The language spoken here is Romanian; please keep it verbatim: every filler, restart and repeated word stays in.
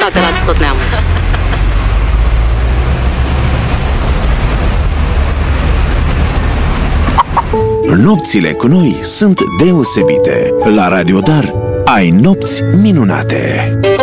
sănătate la tot neamul. Nopțile cu noi sunt deosebite. La Radio Dar ai nopți minunate.